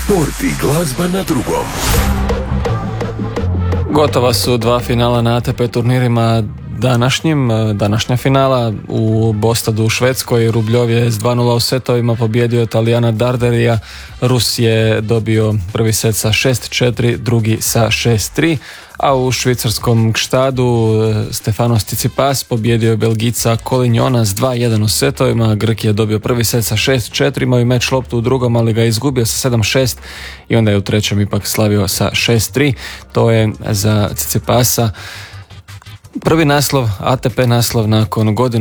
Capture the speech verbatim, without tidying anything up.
Sport i glazba na drugom. Gotova su dva finala na A T P turnirima današnjim. Današnja finala u Bostadu u Švedskoj. Rubljov je s dva nula u setovima pobjedio Talijana Darderija. Rus je dobio prvi set sa šest četiri, drugi sa šest tri. A u švicarskom Gštadu Stefanos Tsitsipas pobjedio je Belgica Kolinjona s dva jedan u setovima. Grk je dobio prvi set sa šest četiri, imao je meč loptu u drugom, ali ga je izgubio sa sedam šest i onda je u trećem ipak slavio sa šest tri. To je za Tsitsipasa prvi naslov, A T P naslov nakon godinu